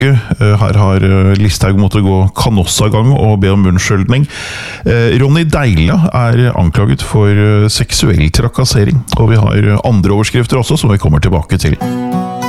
Her har Listhaug måttet gå kanossagang og be om unnskyldning. Ronny Deila anklaget for seksuell trakassering, og vi har andre overskrifter også som vi kommer tilbake til.